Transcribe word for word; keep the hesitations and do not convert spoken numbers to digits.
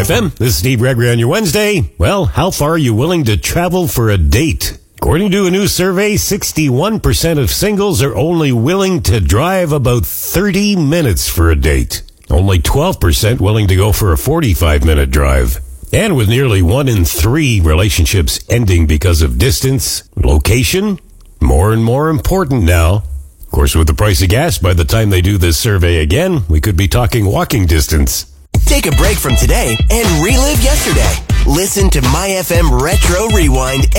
F M, this is Steve Gregory on your Wednesday. Well, how far are you willing to travel for a date? According to a new survey, sixty-one percent of singles are only willing to drive about thirty minutes for a date. Only twelve percent willing to go for a forty-five minute drive. And with nearly one in three relationships ending because of distance, location, more and more important now. Of course, with the price of gas, by the time they do this survey again, we could be talking walking distance. Take a break from today and relive yesterday. Listen to My F M Retro Rewind